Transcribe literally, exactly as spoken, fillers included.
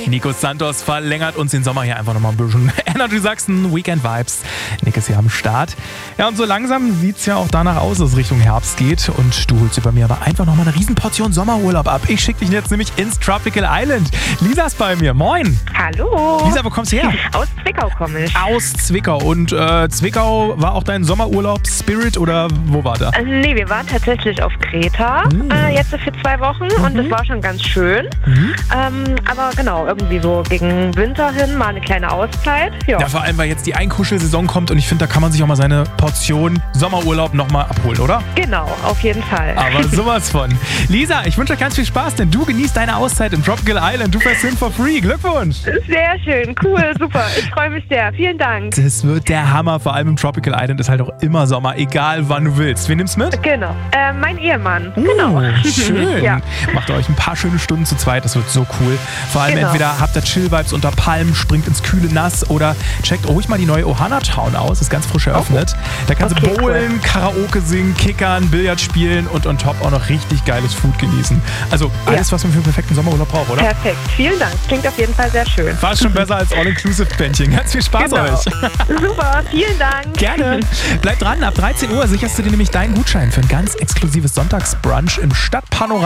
Nico Santos verlängert uns den Sommer hier einfach nochmal ein bisschen. Energy Sachsen, Weekend Vibes. Nick ist hier am Start. Ja, und so langsam sieht es ja auch danach aus, dass es Richtung Herbst geht. Und du holst dir bei mir aber einfach nochmal eine Riesenportion Sommerurlaub ab. Ich schicke dich jetzt nämlich ins Tropical Island. Lisa ist bei mir. Moin. Hallo. Lisa, wo kommst du her? Aus Zwickau komme ich. Aus Zwickau. Und äh, Zwickau war auch dein Sommerurlaub Spirit oder wo war der? Äh, nee, wir waren tatsächlich auf Kreta, Mhm. äh, jetzt für zwei Wochen und das war schon ganz schön. Mhm. Ähm, aber genau, irgendwie so gegen Winter hin mal eine kleine Auszeit. Ja, Ja, vor allem, weil jetzt die Einkuschelsaison kommt und ich finde, da kann man sich auch mal seine Portion Sommerurlaub nochmal abholen, oder? genau, auf jeden Fall. Aber sowas von. Lisa, ich wünsche euch ganz viel Spaß, denn du genießt deine Auszeit im Tropical Island. Du fährst hin for free. Glückwunsch! Sehr schön, cool, super. Ich freue mich sehr. Vielen Dank. Das wird der Hammer. Vor allem im Tropical Island ist halt auch immer Sommer, egal wann du willst. Wen nimmst du mit? Genau. Äh, mein Ehemann. Genau. Oh, schön. Ja. Macht euch ein paar schöne Stunden zu zweit, das wird so cool. Vor allem Genau. entweder habt ihr Chill-Vibes unter Palmen, springt ins kühle Nass oder checkt ruhig mal die neue Ohana Town aus, ist ganz frisch eröffnet. Da kannst Okay, du bowlen, Karaoke singen, kickern, Billard spielen und on top auch noch richtig geiles Food genießen. Also alles, was man für einen perfekten Sommerurlaub braucht, oder? Perfekt. Vielen Dank. Klingt auf jeden Fall sehr schön. Fast schon besser als All-Inclusive-Bändchen. Ganz viel Spaß Genau. euch. Super, vielen Dank. Gerne. Bleib dran, ab dreizehn Uhr sicherst du dir nämlich deinen Gutschein für ein ganz exklusives Sonntagsbrunch im Stadtpanorama.